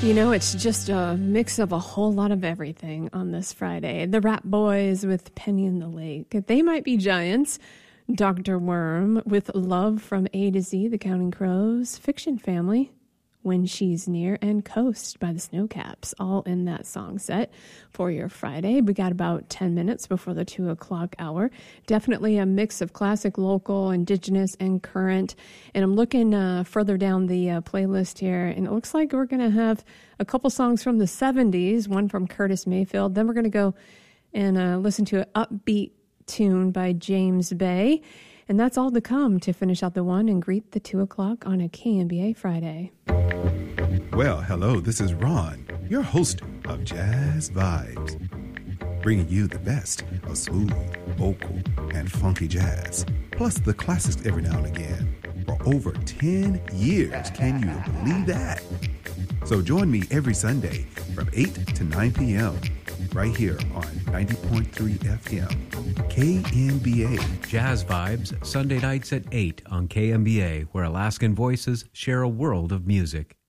You know, it's just a mix of a whole lot of everything on this Friday. The Rat Boys with Penny in the Lake. They Might Be Giants. Dr. Worm with Love from A to Z, The Counting Crows. Fiction Family, When She's Near, and Coast by the Snowcaps, all in that song set for your Friday. We got about 10 minutes before the 2 o'clock hour. Definitely a mix of classic, local, indigenous, and current. And I'm looking further down the playlist here, and it looks like we're going to have a couple songs from the 70s, one from Curtis Mayfield. Then we're going to go and listen to an upbeat tune by James Bay. And that's all to come to finish out the 1 and greet the 2 o'clock on a KMBA Friday. Well, hello, this is Ron, your host of Jazz Vibes, bringing you the best of smooth, vocal, and funky jazz, plus the classics every now and again. For over 10 years, can you believe that? So join me every Sunday from 8 to 9 p.m. right here on 90.3 FM, KMBA. Jazz Vibes, Sunday nights at 8 on KMBA, where Alaskan voices share a world of music.